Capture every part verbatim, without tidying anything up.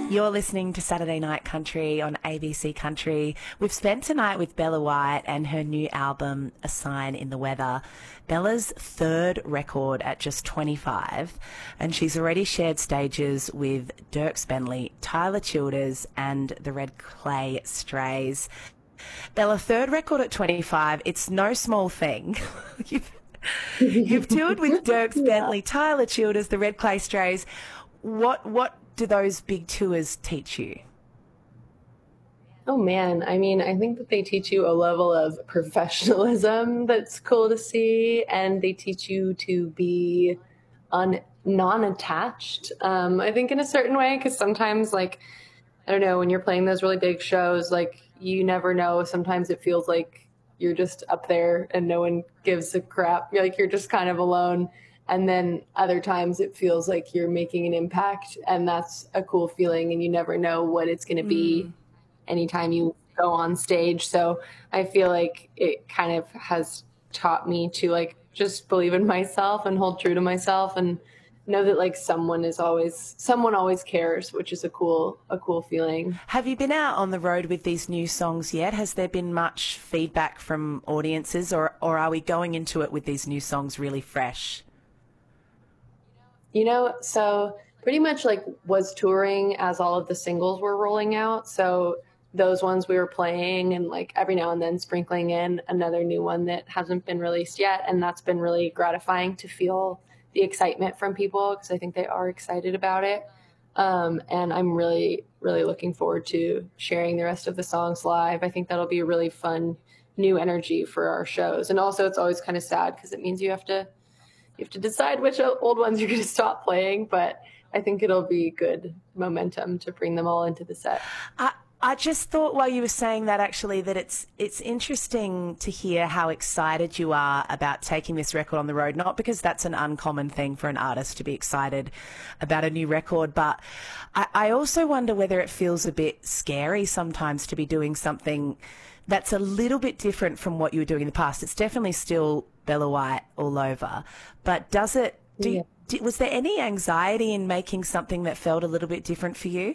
You're listening to Saturday Night Country on A B C Country. We've spent tonight with Bella White and her new album, A Sign in the Weather. Bella's third record at just twenty-five, and she's already shared stages with Dierks Bentley, Tyler Childers and the Red Clay Strays. Bella, third record at twenty-five, it's no small thing. you've, you've toured with Dierks yeah. Bentley, Tyler Childers, the Red Clay Strays. What, what do those big tours teach you? Oh man, I mean, I think that they teach you a level of professionalism that's cool to see, and they teach you to be un- non-attached, um, I think in a certain way, because sometimes, like, I don't know, when you're playing those really big shows, like, you never know, sometimes it feels like you're just up there and no one gives a crap, you're like, you're just kind of alone. And then other times it feels like you're making an impact, and that's a cool feeling, and you never know what it's going to be mm. anytime you go on stage. So I feel like it kind of has taught me to like just believe in myself and hold true to myself and know that like someone is always, someone always cares, which is a cool, a cool feeling. Have you been out on the road with these new songs yet? Has there been much feedback from audiences, or, or are we going into it with these new songs really fresh? You know, so pretty much like was touring as all of the singles were rolling out. So those ones we were playing and like every now and then sprinkling in another new one that hasn't been released yet. And that's been really gratifying to feel the excitement from people, because I think they are excited about it. Um, and I'm really, really looking forward to sharing the rest of the songs live. I think that'll be a really fun new energy for our shows. And also it's always kind of sad because it means you have to You have to decide which old ones you're going to stop playing, but I think it'll be good momentum to bring them all into the set. I, I just thought while you were saying that, actually, that it's it's interesting to hear how excited you are about taking this record on the road, not because that's an uncommon thing for an artist to be excited about a new record, but I, I also wonder whether it feels a bit scary sometimes to be doing something that's a little bit different from what you were doing in the past. It's definitely still Bella White all over, but does it, do, yeah. do, was there any anxiety in making something that felt a little bit different for you?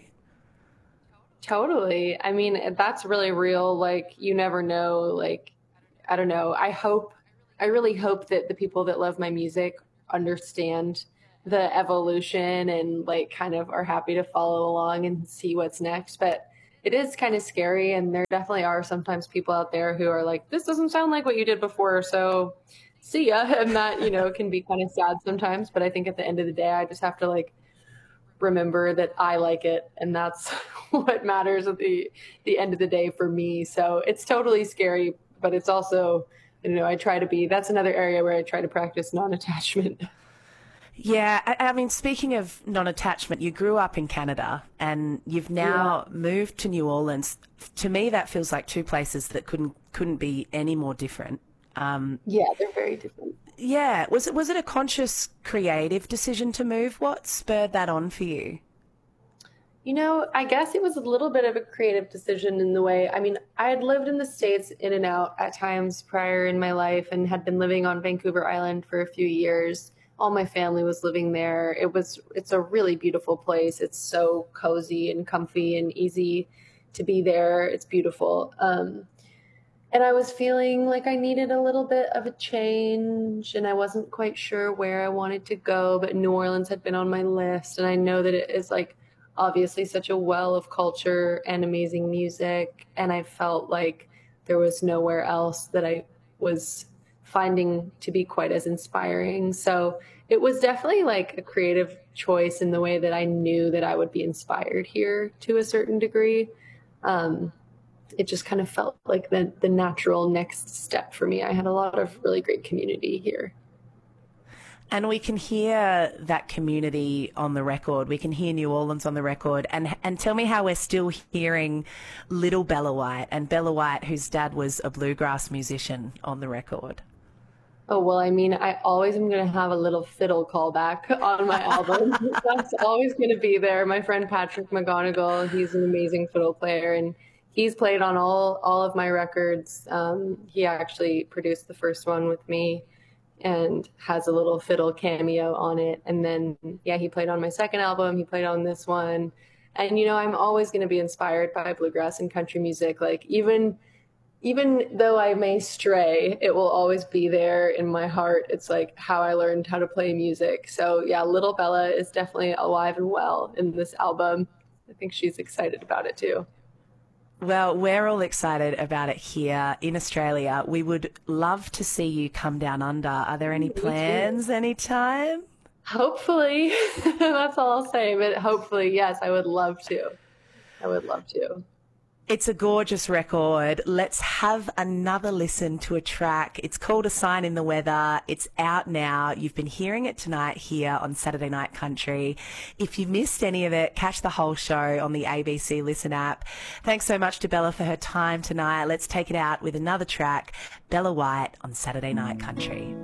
Totally. I mean, that's really real. Like, you never know, like, I don't know. I hope, I really hope that the people that love my music understand the evolution and like kind of are happy to follow along and see what's next. But it is kind of scary, and there definitely are sometimes people out there who are like, this doesn't sound like what you did before, so see ya. And that, you know, can be kind of sad sometimes, but I think at the end of the day, I just have to like remember that I like it, and that's what matters at the the end of the day for me. So it's totally scary, but it's also, you know, I try to be, that's another area where I try to practice non-attachment. Yeah, I, I mean, speaking of non-attachment, you grew up in Canada and you've now yeah. moved to New Orleans. To me, that feels like two places that couldn't couldn't be any more different. Um, yeah, they're very different. Yeah, was it was it a conscious, creative decision to move? What spurred that on for you? You know, I guess it was a little bit of a creative decision in the way. I mean, I had lived in the States in and out at times prior in my life and had been living on Vancouver Island for a few years. All my family was living there. It was, it's a really beautiful place. It's so cozy and comfy and easy to be there. It's beautiful. Um, and I was feeling like I needed a little bit of a change, and I wasn't quite sure where I wanted to go, but New Orleans had been on my list. And I know that it is like obviously such a well of culture and amazing music. And I felt like there was nowhere else that I was finding to be quite as inspiring. So it was definitely like a creative choice in the way that I knew that I would be inspired here to a certain degree. Um, it just kind of felt like the, the natural next step for me. I had a lot of really great community here. And we can hear that community on the record. We can hear New Orleans on the record. And and tell me how we're still hearing little Bella White, and Bella White, whose dad was a bluegrass musician, on the record. Oh, well, I mean, I always am going to have a little fiddle callback on my album. That's always going to be there. My friend Patrick McGonigal, he's an amazing fiddle player, and he's played on all, all of my records. Um, he actually produced the first one with me and has a little fiddle cameo on it. And then, yeah, he played on my second album. He played on this one. And, you know, I'm always going to be inspired by bluegrass and country music. Like even, even though I may stray, it will always be there in my heart. It's like how I learned how to play music. So yeah, Little Bella is definitely alive and well in this album. I think she's excited about it too. Well, we're all excited about it here in Australia. We would love to see you come down under. Are there any plans anytime? Hopefully. That's all I'll say. But hopefully, yes, I would love to. I would love to. It's a gorgeous record. Let's have another listen to a track. It's called A Sign in the Weather. It's out now. You've been hearing it tonight here on Saturday Night Country. If you missed any of it, catch the whole show on the A B C Listen app. Thanks so much to Bella for her time tonight. Let's take it out with another track, Bella White on Saturday Night Country.